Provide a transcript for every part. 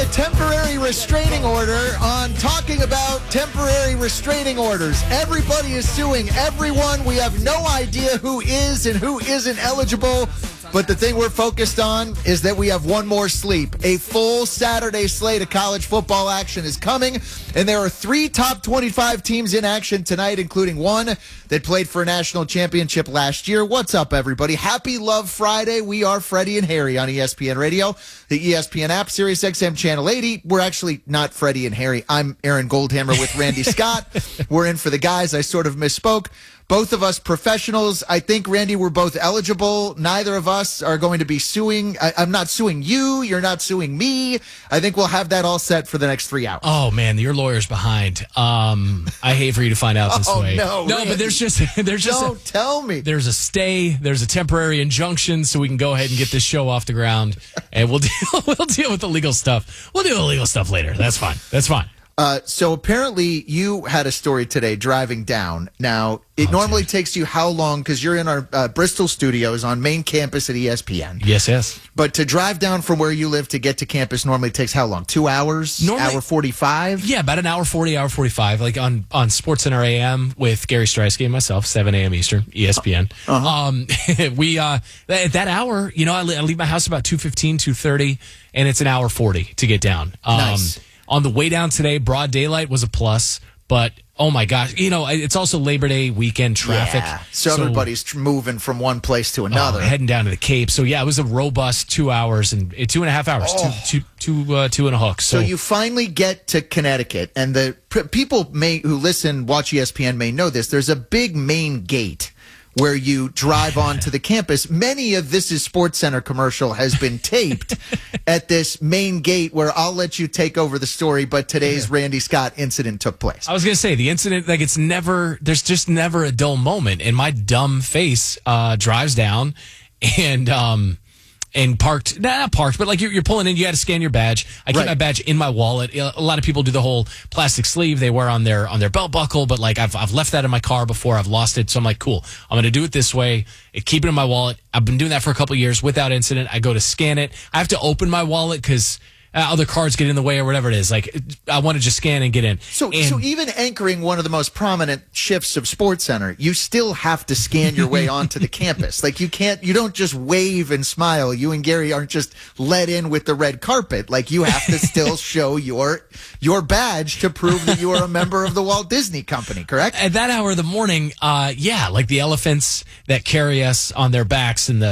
temporary restraining order on talking about temporary restraining orders. Everybody is suing everyone. We have no idea who is and who isn't eligible. But the thing we're focused on is that we have one more sleep. A full Saturday slate of college football action is coming, and there are 3 top 25 teams in action tonight, including one that played for a national championship last year. What's up, everybody? Happy Love Friday. We are Freddie and Harry on ESPN Radio, the ESPN app, Sirius XM Channel 80. We're actually not Freddie and Harry. I'm Aaron Goldhammer with Randy Scott. We're in for the guys. I sort of misspoke. Both of us professionals. I think, Randy, we're both eligible. Neither of us are going to be suing. I'm not suing you. You're not suing me. I think we'll have that all set for the next 3 hours. Oh, man, your lawyer's behind. I hate for you to find out this way. No, Randy. But there's just Don't tell me. There's a stay. There's a temporary injunction, so we can go ahead and get this show off the ground, and we'll deal with the legal stuff. We'll deal with the legal stuff later. That's fine. That's fine. So apparently you had a story today driving down. Now, it normally takes you how long? Because you're in our Bristol studios on main campus at ESPN. Yes. But to drive down from where you live to get to campus normally takes how long? 2 hours? Normally, hour 45? Yeah, about an hour 40, hour 45. Like on SportsCenter AM with Gary Streisky and myself, 7 a.m. Eastern, ESPN. We at that hour, I leave my house about 2:15, 2:30, and it's an hour 40 to get down. Nice. On the way down today, broad daylight was a plus, but oh my gosh, it's also Labor Day weekend traffic. Yeah. So everybody's moving from one place to another. Heading down to the Cape. So yeah, it was a robust 2 hours and 2.5 hours, two and a hook. So you finally get to Connecticut, and the people who watch ESPN may know this. There's a big main gate where you drive onto the campus. Many of This Is SportsCenter commercial has been taped at this main gate where I'll let you take over the story, but today's Randy Scott incident took place. I was going to say, the incident, there's just never a dull moment, and my dumb face drives down and parked, not parked, but like you're pulling in, you got to scan your badge. I keep my badge in my wallet. A lot of people do the whole plastic sleeve they wear on their belt buckle, but like I've left that in my car before. I've lost it. So I'm like, cool, I'm going to do it this way. Keep it in my wallet. I've been doing that for a couple of years without incident. I go to scan it. I have to open my wallet because other cards get in the way or whatever it is. Like, I want to just scan and get in. So even anchoring one of the most prominent shifts of SportsCenter, you still have to scan your way onto the campus. Like, you don't just wave and smile. You and Gary aren't just let in with the red carpet. Like, you have to still show your badge to prove that you are a member of the Walt Disney Company, correct? At that hour of the morning, like the elephants that carry us on their backs and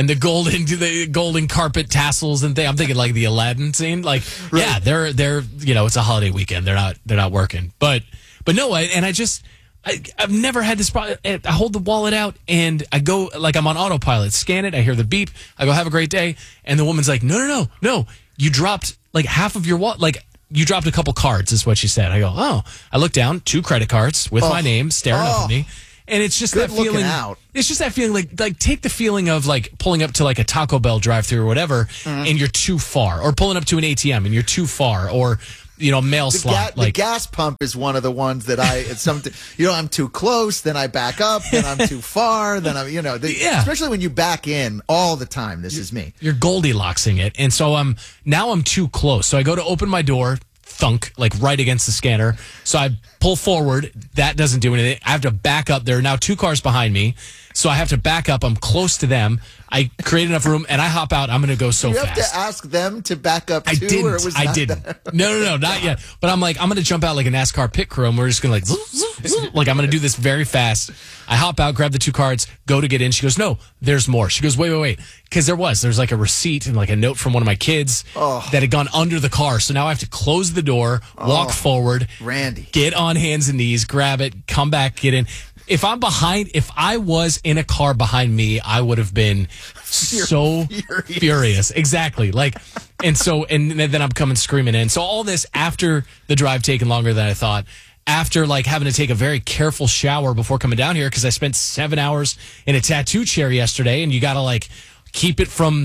the golden carpet tassels and things. I'm thinking like the Aladdin scene. Like, right. Yeah, they're it's a holiday weekend. They're not working. But no, I've never had this problem. I hold the wallet out and I go like I'm on autopilot. Scan it. I hear the beep. I go, have a great day. And the woman's like, no. You dropped like half of your wallet. Like, you dropped a couple cards, is what she said. I go, oh. I look down, 2 credit cards with my name staring up at me. And it's just good that feeling. Out. It's just that feeling like take the feeling of like pulling up to like a Taco Bell drive-through or whatever, and you're too far, or pulling up to an ATM and you're too far, or mail slot. The gas pump is one of the ones that I'm too close, then I back up, then I'm too far, then I'm especially when you back in all the time. This is me. You're Goldilocksing it, and so now I'm too close. So I go to open my door. Thunk, like right against the scanner. So I pull forward. That doesn't do anything. I have to back up. There are now 2 cars behind me. So I have to back up. I'm close to them. I create enough room and I hop out. I'm going to go so fast. You have to ask them to back up too? I didn't. No, not yet. But I'm like, I'm going to jump out like a NASCAR pit crew and we're just going to like I'm going to do this very fast. I hop out, grab the 2 cards, go to get in. She goes, no, there's more. She goes, wait. Because there's like a receipt and like a note from one of my kids that had gone under the car. So now I have to close the door, walk forward, Randy, get on hands and knees, grab it, come back, get in. If I was in a car behind me, I would have been so furious. Exactly. And then I'm coming screaming in. So all this after the drive taking longer than I thought, after like having to take a very careful shower before coming down here because I spent 7 hours in a tattoo chair yesterday, and you got to like keep it from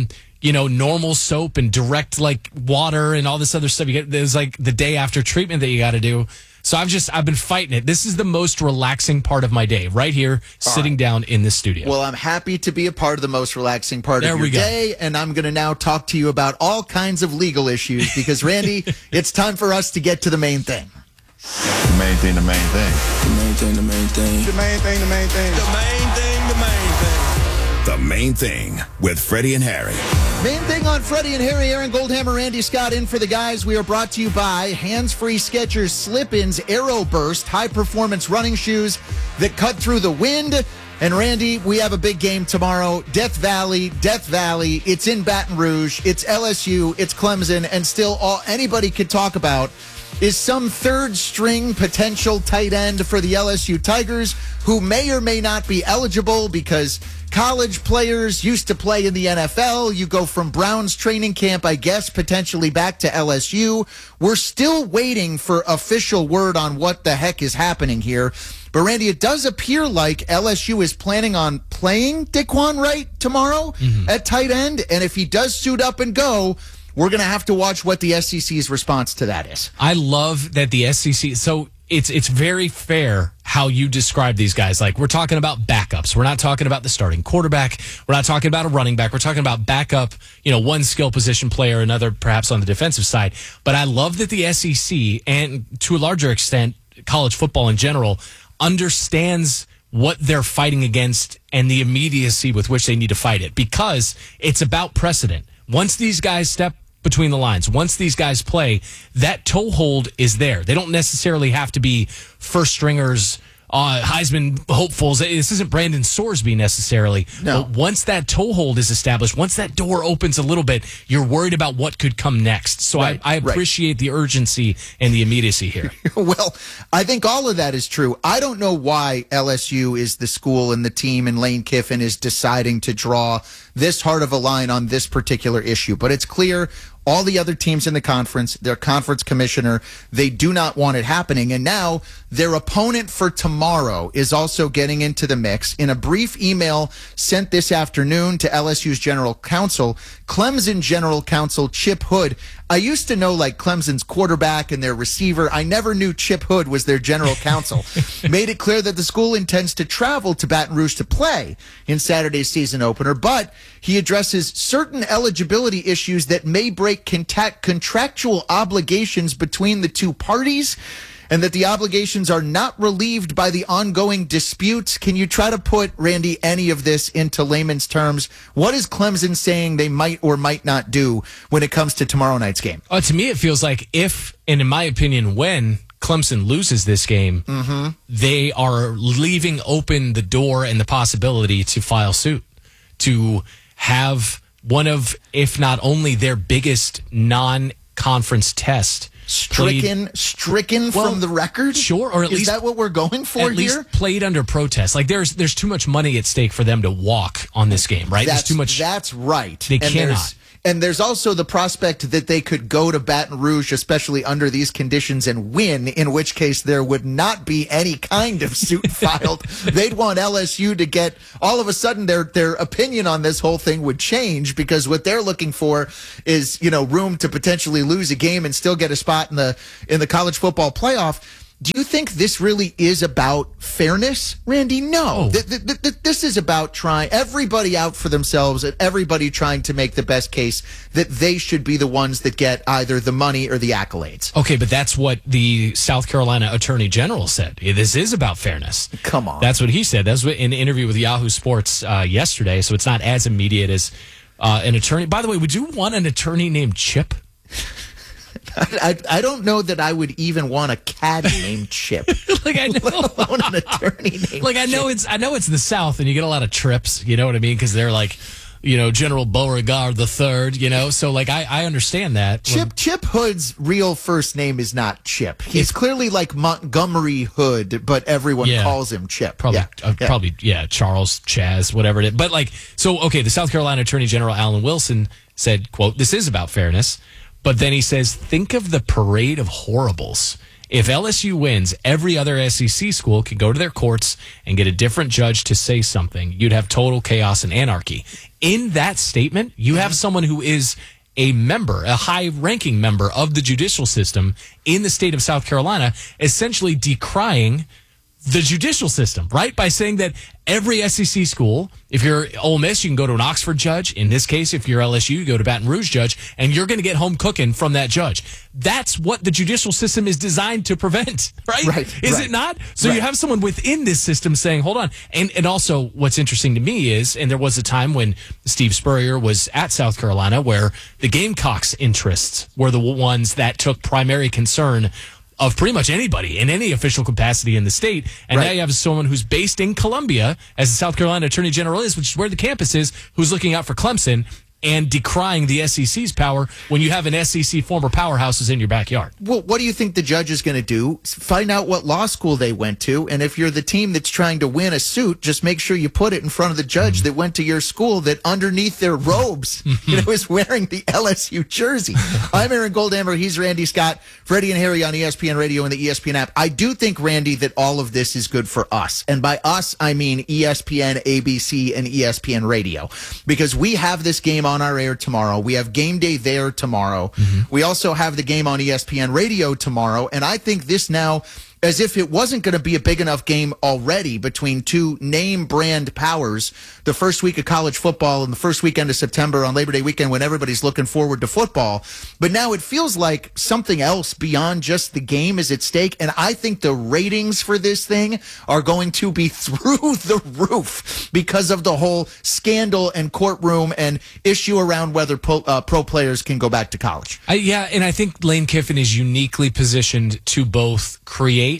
normal soap and direct like water and all this other stuff. There's like the day after treatment that you got to do. So I've been fighting it. This is the most relaxing part of my day, right here, sitting down in the studio. Well, I'm happy to be a part of the most relaxing part of your day, and I'm going to now talk to you about all kinds of legal issues because, Randy, it's time for us to get to the main thing. The main thing, the main thing. The main thing, the main thing. The main thing, the main thing. The main thing, the main thing. The Main Thing with Freddie and Harry. Main thing on Freddie and Harry. Aaron Goldhammer, Randy Scott in for the guys. We are brought to you by hands-free Skechers Slip-ins Aero Burst, high-performance running shoes that cut through the wind. And Randy, we have a big game tomorrow. Death Valley. It's in Baton Rouge. It's LSU. It's Clemson. And still all anybody could talk about is some third-string potential tight end for the LSU Tigers who may or may not be eligible because college players used to play in the NFL. You go from Browns training camp, I guess, potentially back to LSU. We're still waiting for official word on what the heck is happening here. But, Randy, it does appear like LSU is planning on playing Daquan Wright tomorrow at tight end. And if he does suit up and go, we're going to have to watch what the SEC's response to that is. I love that the SEC. So it's very fair how you describe these guys. Like, we're talking about backups. We're not talking about the starting quarterback. We're not talking about a running back. We're talking about backup, one skill position player, another perhaps on the defensive side. But I love that the SEC, and to a larger extent, college football in general, understands what they're fighting against and the immediacy with which they need to fight it, because it's about precedent. Once these guys step between the lines, once these guys play, that toehold is there. They don't necessarily have to be first stringers, Heisman hopefuls. This isn't Brandon Sorsby necessarily. No. But once that toehold is established, once that door opens a little bit, you're worried about what could come next. So I appreciate the urgency and the immediacy here. Well, I think all of that is true. I don't know why LSU is the school and the team and Lane Kiffin is deciding to draw this hard of a line on this particular issue. But it's clear all the other teams in the conference, their conference commissioner, they do not want it happening. And now their opponent for tomorrow is also getting into the mix. In a brief email sent this afternoon to LSU's general counsel, Clemson general counsel Chip Hood. I used to know like Clemson's quarterback and their receiver. I never knew Chip Hood was their general counsel. Made it clear that the school intends to travel to Baton Rouge to play in Saturday's season opener, but he addresses certain eligibility issues that may break contractual obligations between the two parties, and that the obligations are not relieved by the ongoing disputes. Can you try to put, Randy, any of this into layman's terms? What is Clemson saying they might or might not do when it comes to tomorrow night's game? To me, it feels like if, and in my opinion, when Clemson loses this game, they are leaving open the door and the possibility to file suit, to have one of, if not only their biggest non-conference test stricken from the record? Sure, or at least is that what we're going for at here? least played under protest. Like there's too much money at stake for them to walk on this game, right? There's too much. That's right. They cannot. And there's also the prospect that they could go to Baton Rouge, especially under these conditions, and win, in which case there would not be any kind of suit filed. They'd want LSU to get, all of a sudden, their opinion on this whole thing would change, because what they're looking for is, room to potentially lose a game and still get a spot in the college football playoff. Do you think this really is about fairness, Randy? No. This is about trying everybody out for themselves and everybody trying to make the best case that they should be the ones that get either the money or the accolades. Okay, but that's what the South Carolina Attorney General said. This is about fairness. Come on. That's what he said. That's what in an interview with Yahoo Sports yesterday, so it's not as immediate as an attorney. By the way, would you want an attorney named Chip? I don't know that I would even want a cat named Chip. Like I know, let alone an attorney named like I know it's the South, and you get a lot of trips. You know what I mean? Because they're like, General Beauregard III. So like I understand that. Chip Hood's real first name is not Chip. He's clearly like Montgomery Hood, but everyone calls him Chip. Probably Charles, Chaz, whatever it is. But the South Carolina Attorney General Alan Wilson said, quote, "This is about fairness." But then he says, think of the parade of horribles If LSU wins, every other SEC school could go to their courts and get a different judge to say something. You'd have total chaos and anarchy. In that statement, you have someone who is a member, a high-ranking member of the judicial system in the state of South Carolina, essentially decrying the judicial system, right? By saying that every SEC school, if you're Ole Miss, you can go to an Oxford judge. In this case, if you're LSU, you go to Baton Rouge judge, and you're going to get home cooking from that judge. That's what the judicial system is designed to prevent, right? Is it not? So you have someone within this system saying, hold on. And also what's interesting to me is, and there was a time when Steve Spurrier was at South Carolina where the Gamecocks' interests were the ones that took primary concern of pretty much anybody in any official capacity in the state. And now you have someone who's based in Columbia, as the South Carolina Attorney General is, which is where the campus is, who's looking out for Clemson and decrying the SEC's power when you have an SEC former powerhouses in your backyard. Well, what do you think the judge is going to do? Find out what law school they went to, and if you're the team that's trying to win a suit, just make sure you put it in front of the judge that went to your school that underneath their robes, is wearing the LSU jersey. I'm Aaron Goldhammer. He's Randy Scott. Freddie and Harry on ESPN Radio and the ESPN app. I do think, Randy, that all of this is good for us. And by us, I mean ESPN, ABC, and ESPN Radio. Because we have this game on our air tomorrow. We have game day there tomorrow. We also have the game on ESPN Radio tomorrow. And I think this now, as if it wasn't going to be a big enough game already between two name brand powers, the first week of college football and the first weekend of September on Labor Day weekend when everybody's looking forward to football. But now it feels like something else beyond just the game is at stake. And I think the ratings for this thing are going to be through the roof because of the whole scandal and courtroom and issue around whether pro players can go back to college. And I think Lane Kiffin is uniquely positioned to both create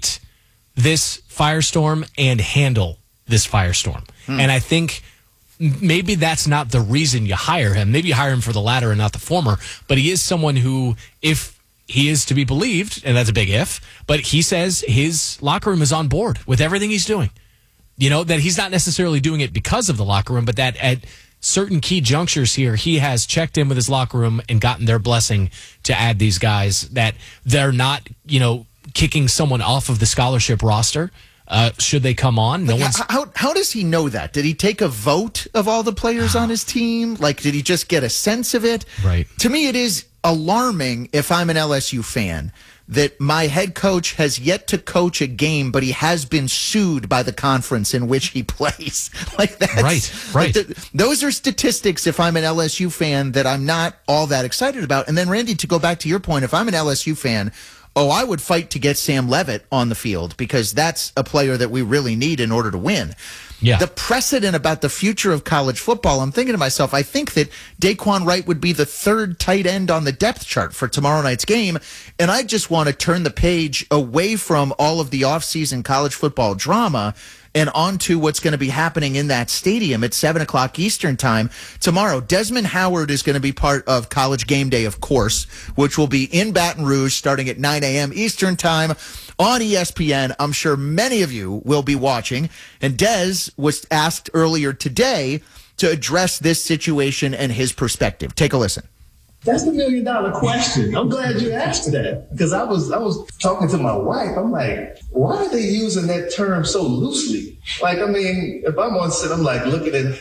this firestorm and handle this firestorm. And I think maybe that's not the reason you hire him. Maybe you hire him for the latter and not the former. But he is someone who, if he is to be believed, and that's a big if, but he says his locker room is on board with everything he's doing. You know, that he's not necessarily doing it because of the locker room, but that at certain key junctures here, he has checked in with his locker room and gotten their blessing to add these guys, that they're not, kicking someone off of the scholarship roster should they come on. How does he know that? Did he take a vote of all the players on his team? Like, did he just get a sense of it? Right. To me, it is alarming if I'm an LSU fan that my head coach has yet to coach a game, but he has been sued by the conference in which he plays. Like that. Right. Those are statistics, if I'm an LSU fan, that I'm not all that excited about. And then, Randy, to go back to your point, if I'm an LSU fan, I would fight to get Sam Levitt on the field because that's a player that we really need in order to win. Yeah. The precedent about the future of college football, I'm thinking to myself, I think that Daquan Wright would be the third tight end on the depth chart for tomorrow night's game. And I just want to turn the page away from all of the offseason college football drama and onto what's going to be happening in that stadium at 7 o'clock Eastern time tomorrow. Desmond Howard is going to be part of College Game Day, of course, which will be in Baton Rouge starting at 9 a.m. Eastern time on ESPN. I'm sure many of you will be watching. And Des was asked earlier today to address this situation and his perspective. Take a listen. That's the $1 million question. I'm glad you asked that because I was talking to my wife. I'm like, why are they using that term so loosely? Like, I mean, if I'm on set, I'm like looking at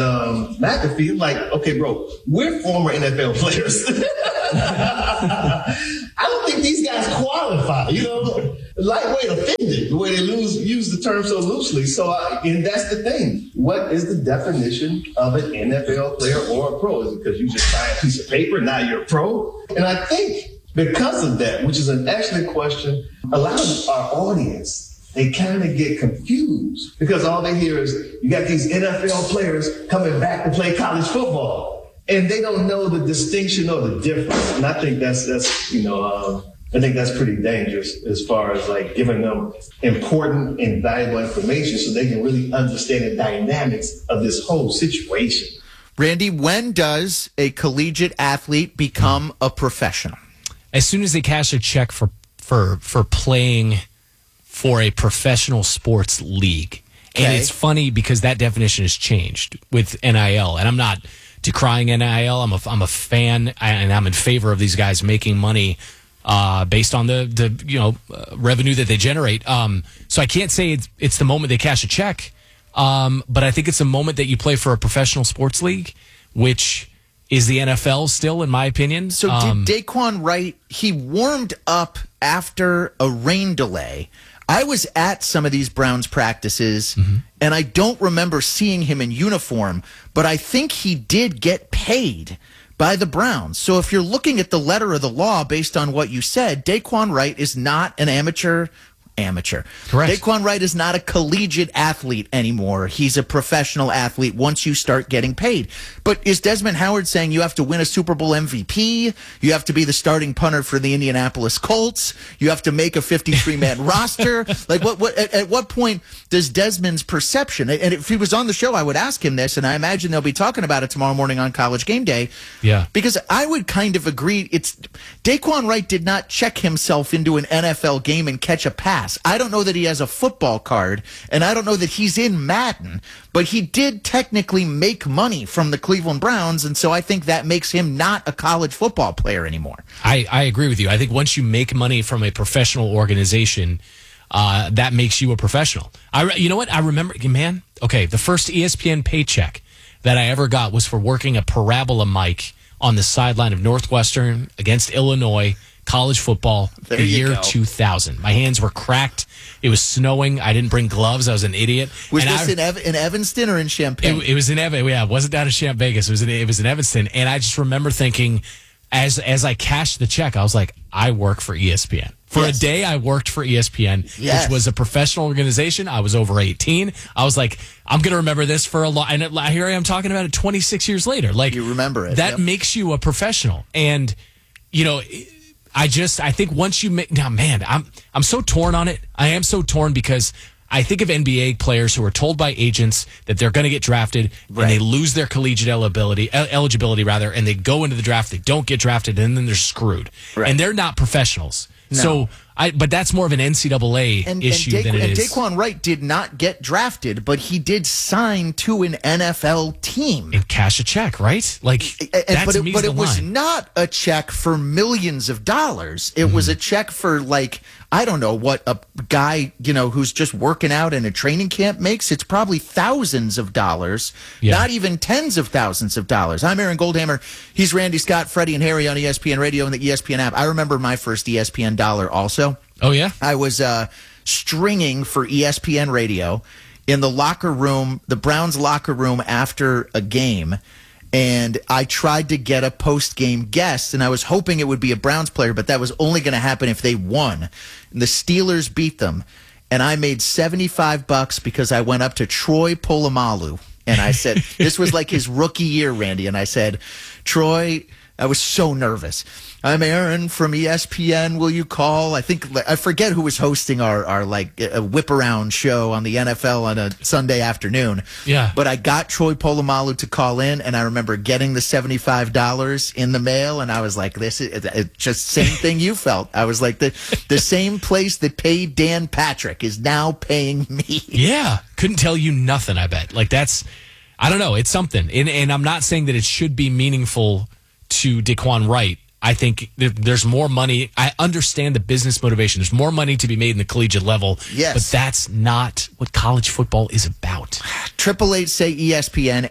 McAfee. I'm like, okay, bro, we're former NFL players. I don't think these guys qualify. Lightweight offended the way they use the term so loosely. So, and that's the thing. What is the definition of an NFL player or a pro? Is it because you just sign a piece of paper, now you're a pro? And I think because of that, which is an excellent question, a lot of our audience, they kind of get confused because all they hear is you got these NFL players coming back to play college football, and they don't know the distinction or the difference. And I think that's I think that's pretty dangerous as far as like giving them important and valuable information so they can really understand the dynamics of this whole situation. Randy, when does a collegiate athlete become a professional? As soon as they cash a check for playing for a professional sports league. Okay. And it's funny because that definition has changed with NIL. And I'm not decrying NIL. I'm a fan, and I'm in favor of these guys making money based on the revenue that they generate. So I can't say it's the moment they cash a check, but I think it's the moment that you play for a professional sports league, which is the NFL still, in my opinion. So did Daquan Wright, he warmed up after a rain delay. I was at some of these Browns practices, and I don't remember seeing him in uniform, but I think he did get paid by the Browns. So if you're looking at the letter of the law based on what you said, Daquan Wright is not an amateur. Correct. Daquan Wright is not a collegiate athlete anymore. He's a professional athlete once you start getting paid. But is Desmond Howard saying you have to win a Super Bowl MVP? You have to be the starting punter for the Indianapolis Colts? You have to make a 53-man roster? Like, at what point does Desmond's perception, and if he was on the show, I would ask him this, and I imagine they'll be talking about it tomorrow morning on College Game Day. Yeah. Because I would kind of agree, Daquan Wright did not check himself into an NFL game and catch a pass. I don't know that he has a football card, and I don't know that he's in Madden, but he did technically make money from the Cleveland Browns, and so I think that makes him not a college football player anymore. I agree with you. I think once you make money from a professional organization, that makes you a professional. You know what? I remember, man, okay, the first ESPN paycheck that I ever got was for working a parabola mic on the sideline of Northwestern against Illinois college football, the year 2000. My hands were cracked. It was snowing. I didn't bring gloves. I was an idiot. Was this in Evanston or in Champaign? It was in Evanston. Yeah, it wasn't down in Vegas. It was in Evanston. And I just remember thinking, as I cashed the check, I was like, I work for ESPN. For a day, I worked for ESPN, which was a professional organization. I was over 18. I was like, I'm going to remember this for a long. And here I am talking about it 26 years later. Like, you remember it. That makes you a professional. And, I think once you make, now, man, I'm so torn on it. I am so torn because I think of NBA players who are told by agents that they're going to get drafted and they lose their collegiate eligibility, and they go into the draft, they don't get drafted, and then they're screwed. Right. And they're not professionals. No. So, but that's more of an NCAA issue than it is. And Daquan Wright did not get drafted, but he did sign to an NFL team and cash a check, right? Like, but it was not a check for millions of dollars. It was a check for, like, I don't know what a guy, who's just working out in a training camp makes. It's probably thousands of dollars, not even tens of thousands of dollars. I'm Aaron Goldhammer. He's Randy Scott, Freddie and Harry on ESPN Radio and the ESPN app. I remember my first ESPN dollar also. Oh, yeah? I was stringing for ESPN Radio in the locker room, the Browns locker room after a game. And I tried to get a post-game guest, and I was hoping it would be a Browns player, but that was only going to happen if they won. And the Steelers beat them, and I made $75 because I went up to Troy Polamalu, and I said, this was like his rookie year, Randy, and I said, Troy, I was so nervous. I'm Aaron from ESPN. Will you call? I forget who was hosting our a whip around show on the NFL on a Sunday afternoon. Yeah. But I got Troy Polamalu to call in, and I remember getting the $75 in the mail, and I was like, this is just same thing you felt. I was like, the same place that paid Dan Patrick is now paying me. Yeah. Couldn't tell you nothing, I bet. Like, that's, I don't know. It's something. And I'm not saying that it should be meaningful to Daquan Wright. I think there's more money. I understand the business motivation. There's more money to be made in the collegiate level. Yes. But that's not what college football is about. 888 say ESPN,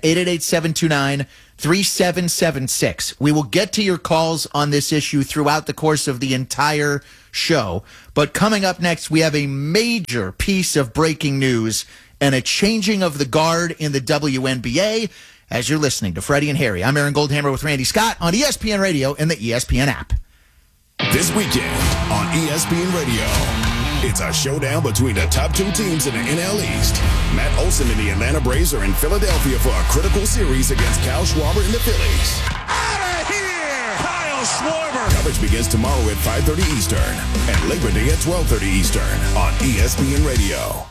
888-729-3776. We will get to your calls on this issue throughout the course of the entire show. But coming up next, we have a major piece of breaking news and a changing of the guard in the WNBA. As you're listening to Freddie and Harry, I'm Aaron Goldhammer with Randy Scott on ESPN Radio and the ESPN app. This weekend on ESPN Radio, it's a showdown between the top two teams in the NL East. Matt Olson and the Atlanta Braves are in Philadelphia for a critical series against Kyle Schwarber and the Phillies. Out of here, Kyle Schwarber. Coverage begins tomorrow at 5:30 Eastern and Labor Day at 12:30 Eastern on ESPN Radio.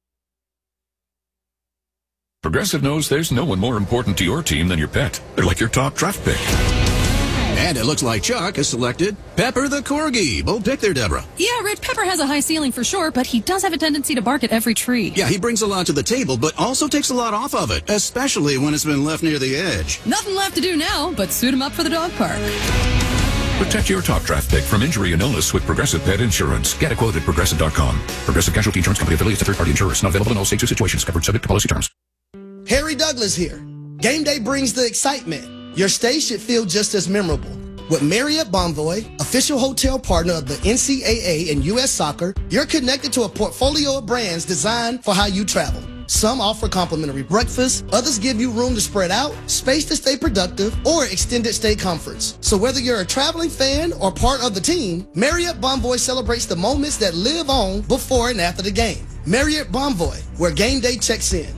Progressive knows there's no one more important to your team than your pet. They're like your top draft pick. And it looks like Chuck has selected Pepper the Corgi. Bold pick there, Deborah. Yeah, Rich, Pepper has a high ceiling for sure, but he does have a tendency to bark at every tree. Yeah, he brings a lot to the table, but also takes a lot off of it, especially when it's been left near the edge. Nothing left to do now but suit him up for the dog park. Protect your top draft pick from injury and illness with Progressive Pet Insurance. Get a quote at Progressive.com. Progressive Casualty Insurance Company affiliates of third-party insurers. Not available in all states or situations. Covered subject to policy terms. Harry Douglas here. Game day brings the excitement. Your stay should feel just as memorable. With Marriott Bonvoy, official hotel partner of the NCAA and U.S. Soccer, you're connected to a portfolio of brands designed for how you travel. Some offer complimentary breakfast, others give you room to spread out, space to stay productive, or extended stay comforts. So whether you're a traveling fan or part of the team, Marriott Bonvoy celebrates the moments that live on before and after the game. Marriott Bonvoy, where game day checks in.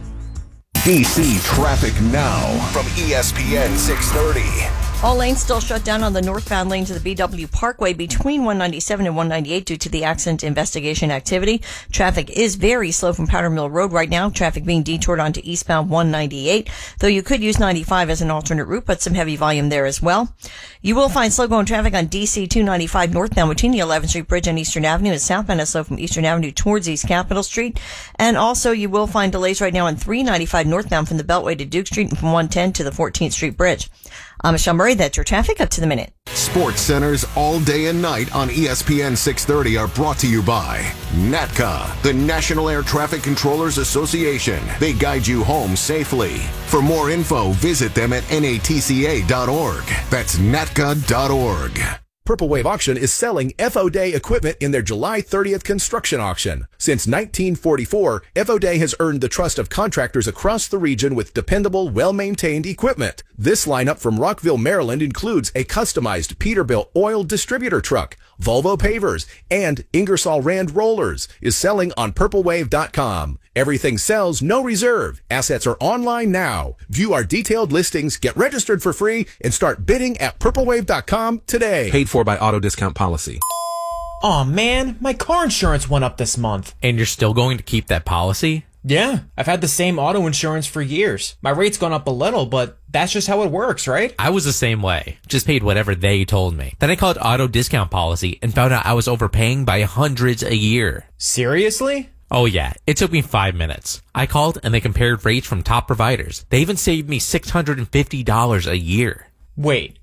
DC traffic now from ESPN 630. All lanes still shut down on the northbound lanes of the BW Parkway between 197 and 198 due to the accident investigation activity. Traffic is very slow from Powder Mill Road right now. Traffic being detoured onto eastbound 198, though you could use 95 as an alternate route, but some heavy volume there as well. You will find slow-going traffic on DC 295 northbound between the 11th Street Bridge and Eastern Avenue, and southbound is slow from Eastern Avenue towards East Capitol Street. And also you will find delays right now on 395 northbound from the Beltway to Duke Street and from 110 to the 14th Street Bridge. I'm Michelle Murray. That's your traffic up to the minute. Sports Centers all day and night on ESPN 630 are brought to you by NATCA, the National Air Traffic Controllers Association. They guide you home safely. For more info, visit them at natca.org. That's natca.org. Purple Wave Auction is selling FO Day equipment in their July 30th construction auction. Since 1944, FO Day has earned the trust of contractors across the region with dependable, well-maintained equipment. This lineup from Rockville, Maryland includes a customized Peterbilt oil distributor truck, Volvo pavers, and Ingersoll Rand rollers is selling on purplewave.com. Everything sells, no reserve. Assets are online now. View our detailed listings, get registered for free, and start bidding at purplewave.com today. Paid for by Auto Discount Policy. Aw, man, my car insurance went up this month. And you're still going to keep that policy? Yeah, I've had the same auto insurance for years. My rate's gone up a little, but that's just how it works, right? I was the same way. Just paid whatever they told me. Then I called Auto Discount Policy and found out I was overpaying by hundreds a year. Seriously? Oh yeah, it took me 5 minutes. I called and they compared rates from top providers. They even saved me $650 a year. Wait,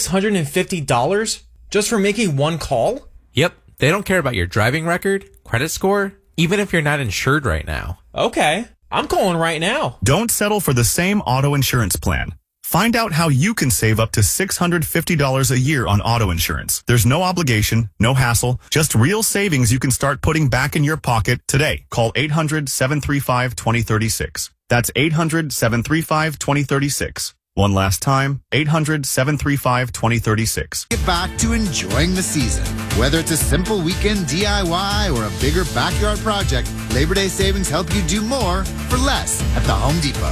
$650? Just for making one call? Yep, they don't care about your driving record, credit score, even if you're not insured right now. Okay, I'm calling right now. Don't settle for the same auto insurance plan. Find out how you can save up to $650 a year on auto insurance. There's no obligation, no hassle, just real savings you can start putting back in your pocket today. Call 800-735-2036. That's 800-735-2036. One last time, 800-735-2036. Get back to enjoying the season. Whether it's a simple weekend DIY or a bigger backyard project, Labor Day savings help you do more for less at the Home Depot.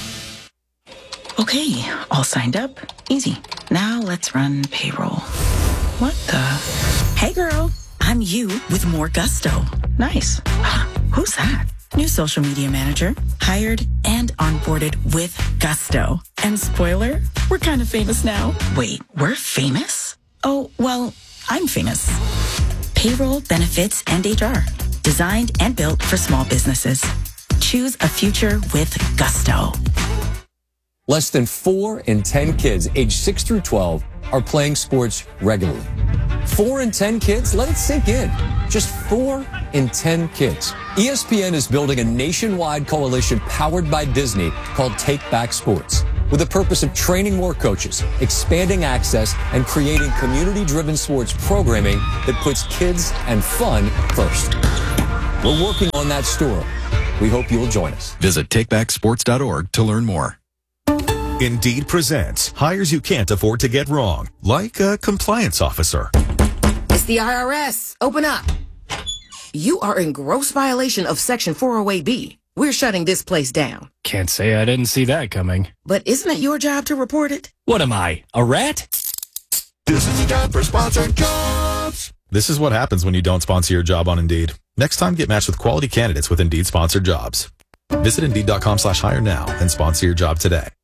Okay, all signed up. Easy. Now let's run payroll. What the? Hey girl, I'm you with more gusto. Nice. Who's that? New social media manager. Hired and onboarded with gusto. And spoiler, we're kind of famous now. Wait, we're famous? Oh, well, I'm famous. Payroll, benefits, and HR. Designed and built for small businesses. Choose a future with gusto. Less than 4 in 10 kids aged 6 through 12 are playing sports regularly. 4 in 10 kids? Let it sink in. Just 4 in 10 kids. ESPN is building a nationwide coalition powered by Disney called Take Back Sports, with the purpose of training more coaches, expanding access, and creating community-driven sports programming that puts kids and fun first. We're working on that story. We hope you'll join us. Visit takebacksports.org to learn more. Indeed presents hires you can't afford to get wrong, like a compliance officer. It's the IRS. Open up. You are in gross violation of Section 408B. We're shutting this place down. Can't say I didn't see that coming. But isn't it your job to report it? What am I, a rat? This is time for sponsored jobs. This is what happens when you don't sponsor your job on Indeed. Next time, get matched with quality candidates with Indeed sponsored jobs. Visit Indeed.com/hire now and sponsor your job today.